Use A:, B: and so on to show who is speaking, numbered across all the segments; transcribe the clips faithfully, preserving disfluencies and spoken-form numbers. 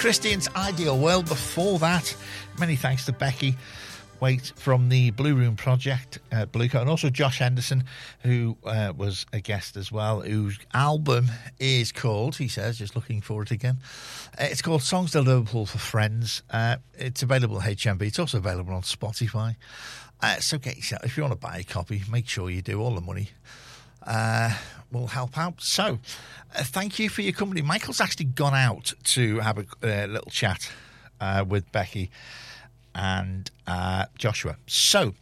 A: Christian's Ideal World. Before that, many thanks to Becky Waite from the Blue Room Project, uh, Blue Coat, and also Josh Henderson, who uh, was a guest as well, whose album is called, he says, just looking for it again, uh, it's called Songs to Liverpool for Friends. Uh, it's available at H M V. It's also available on Spotify. Uh, so get yourself, if you want to buy a copy, make sure you do. All the money uh, will help out. So uh, thank you for your company. Michael's actually gone out to have a uh, little chat uh, with Becky and uh, Joshua. So,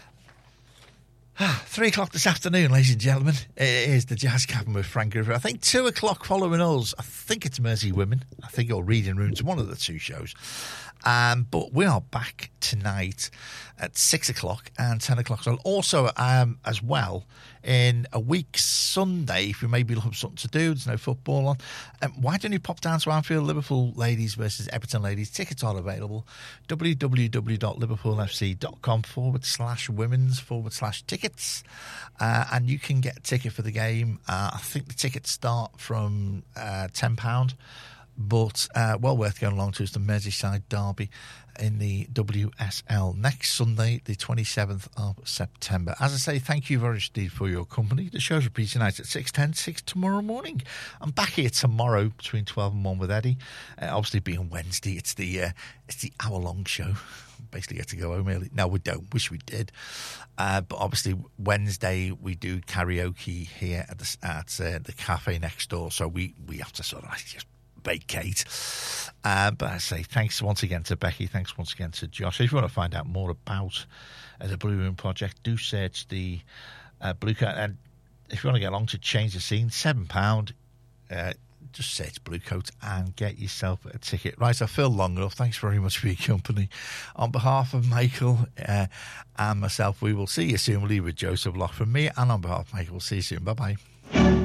A: three o'clock this afternoon, ladies and gentlemen, it is the Jazz Cabin with Frank River. I think two o'clock following us, I think it's Mersey Women. I think or Reading Rooms, one of the two shows. Um, but we are back tonight at six o'clock and ten o'clock. So also, um, as well, in a week Sunday, if you maybe looking for something to do, there's no football on, um, why don't you pop down to Anfield? Liverpool ladies versus Everton ladies. Tickets are available. www.liverpoolfc.com forward slash women's forward slash tickets. Uh, and you can get a ticket for the game. Uh, I think the tickets start from uh, ten pounds. But uh, well worth going along to is the Merseyside Derby in the W S L next Sunday, the twenty-seventh of September. As I say, thank you very much indeed for your company. The show's repeated tonight at six ten, six tomorrow morning. I'm back here tomorrow between twelve and one with Eddie. Uh, obviously, being Wednesday, it's the uh, it's the hour-long show. Basically get to go home early. No, we don't. Wish we did. Uh, but obviously, Wednesday we do karaoke here at the at uh, the cafe next door. So we, we have to sort of like just vacate. Uh, but I say thanks once again to Becky. Thanks once again to Josh. If you want to find out more about uh, the Blue Room Project, do search the uh, Blue Coat. And if you want to get along to change the scene, seven pounds. Uh, just search Blue Coat and get yourself a ticket. Right, I feel long enough. Thanks very much for your company. On behalf of Michael uh, and myself, we will see you soon. We'll leave with Joseph Lock from me, and on behalf of Michael, we'll see you soon. Bye-bye.